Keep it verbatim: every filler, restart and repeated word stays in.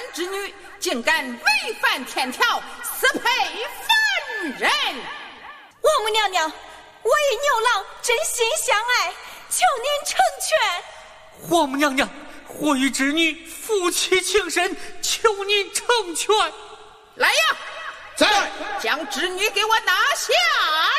之女，竟敢违反天条，私配凡人！ 王母娘娘，我与牛郎真心相爱，求您成全。 王母娘娘，我与织女夫妻情深，求您成全。 来呀， 在， 将织女给我拿下！